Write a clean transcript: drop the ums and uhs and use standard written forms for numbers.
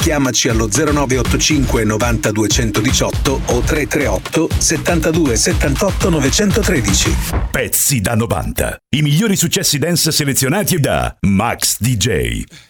chiamaci allo 0985 90 218 o 338 72 78 913. Pezzi da 90. I migliori successi dance selezionati da Max DJ.